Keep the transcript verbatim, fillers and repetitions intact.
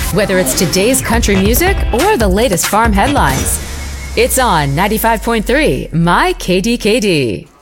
Whether it's today's country music or the latest farm headlines, it's on ninety-five point three My K D K D.